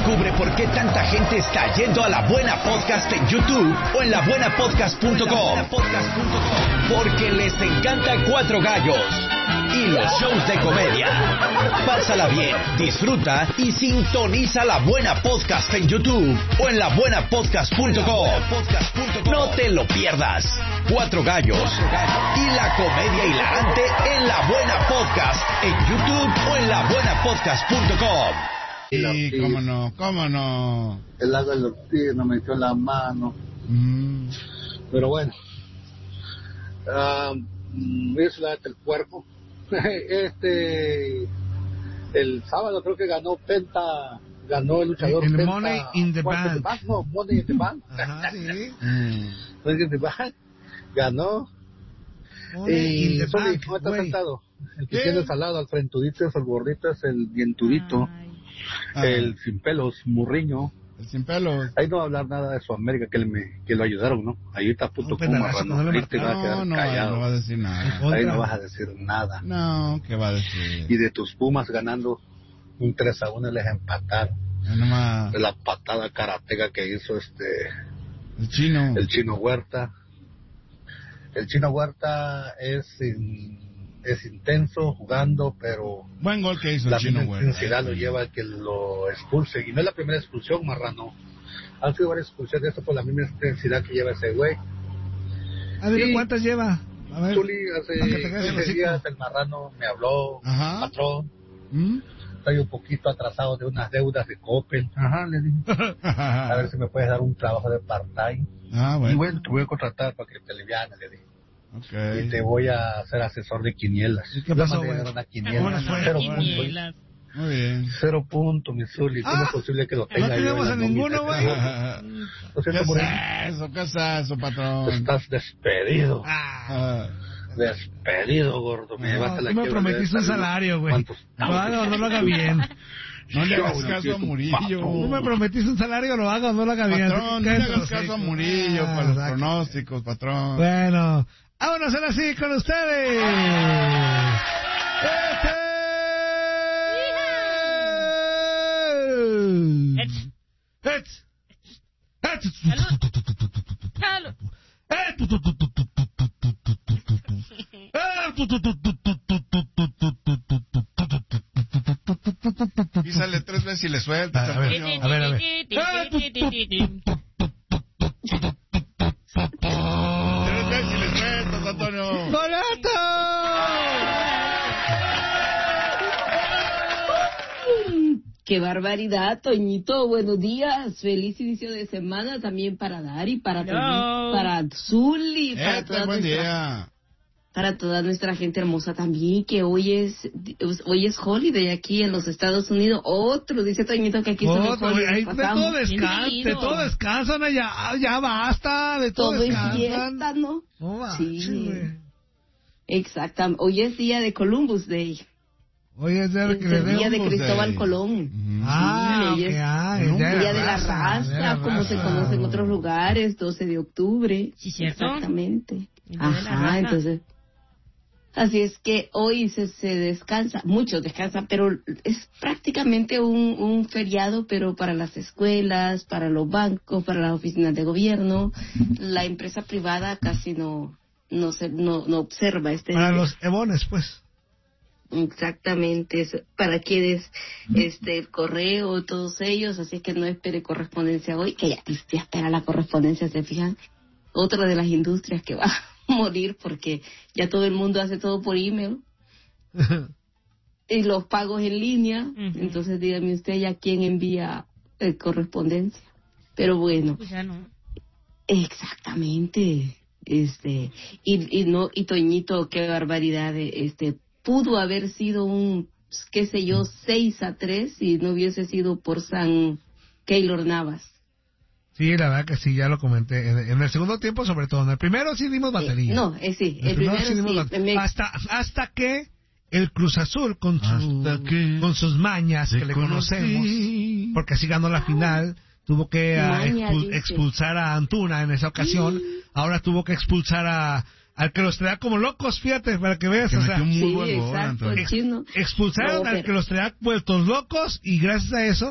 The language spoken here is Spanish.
Descubre por qué tanta gente está yendo a La Buena Podcast en YouTube o en labuenapodcast.com. Porque les encanta Cuatro Gallos y los shows de comedia. Pásala bien, disfruta y sintoniza La Buena Podcast en YouTube o en labuenapodcast.com. No te lo pierdas. Cuatro Gallos y la comedia hilarante en La Buena Podcast en YouTube o en labuenapodcast.com. Sí, cómo no. El agua del ortiz no me echó la mano. Pero bueno, es el puerco. El sábado creo que ganó el luchador el Penta. Money in the Bank. Money in the Bank. Ajá, sí. Money in the Bank. Ganó. Money in the Bank, ¿cómo está güey? sentado? El que tiene salado al frentudito es el gordito, es el dientudito. El sin pelos, Murriño. El sin pelos. Ahí no va a hablar nada de Sudamérica que lo ayudaron, ¿no? Ahí está puto como marrano. Ahí te va a quedar callado. No va a decir nada. Ahí no vas a decir nada. No, ¿qué va a decir? Y de tus Pumas ganando un 3-1 les empataron. Nomás... De la patada karateka que hizo el chino Huerta. El chino Huerta es intenso jugando, pero buen gol que hizo el chino Huerta. La intensidad lo lleva a que lo expulse. Y no es la primera expulsión, marrano. Han sido varias expulsiones de esto por la misma intensidad que lleva ese güey. A ver, ¿cuántas lleva? A ver, Zuli, hace 15 días el marrano me habló, patrón. Estoy un poquito atrasado de unas deudas de Coppel. Le dije. A ver si me puedes dar un trabajo de part-time. Bueno. Y bueno, te voy a contratar para que te alivianes, le dije. Okay. Y te voy a hacer asesor de quinielas. ¿Qué pasó, güey? Una quiniela. 0 puntos. Muy bien. 0 puntos, mi Zuli. ¿Cómo es posible que lo tenga? No tenemos a ninguno, güey. ¿Qué es eso, patrón? Estás despedido. Despedido, gordo. Me llevaste la me prometiste un salario, güey. No lo haga bien. No le hagas caso a Murillo. Tú me prometiste un salario, lo hagas, no lo hagas bien. Patrón, no le hagas caso a Murillo para los pronósticos, patrón. Bueno, vámonos ahora sí con ustedes. Písale 3 veces y le suelta. A ver. 3 veces y le sueltas, Antonio. ¡Golazo! ¡Qué barbaridad, Toñito! Buenos días. Feliz inicio de semana también para Dari, para Zuli, para toda nuestra gente hermosa también, que hoy es holiday aquí en los Estados Unidos. Otro, dice Toñito que aquí somos holiday. De todo descansan, ya basta, de todo descansan. Es fiesta, ¿no? Sí. Exactamente. Hoy es día de Columbus Day. Hoy es día de Cristóbal Colón. El día de la raza, como se conoce en otros lugares, 12 de octubre. Sí, ¿cierto? Exactamente. Entonces, así es que hoy se descansa, muchos descansan, pero es prácticamente un feriado, pero para las escuelas, para los bancos, para las oficinas de gobierno. La empresa privada casi no observa este para día. Los ebones, pues. Exactamente, para quienes el correo, todos ellos, así que no espere correspondencia hoy, que ya espera la correspondencia, ¿se fijan? Otra de las industrias que va a morir porque ya todo el mundo hace todo por email y los pagos en línea, entonces dígame usted ya quién envía correspondencia, pero bueno, pues ya no. Exactamente, y Toñito, qué barbaridad, pudo haber sido un, qué sé yo, 6-3 si no hubiese sido por San Keylor Navas. Sí, la verdad que sí, ya lo comenté. En el segundo tiempo, sobre todo. En el primero sí dimos batería. El primero sí dimos hasta que el Cruz Azul, con sus mañas que le conocemos, porque así ganó la final, tuvo que expulsar a Antuna en esa ocasión. Ahora tuvo que expulsar al que los traía como locos, fíjate, para que veas. Que metió un muy buen gol, exacto, expulsaron al que los traía vueltos locos, y gracias a eso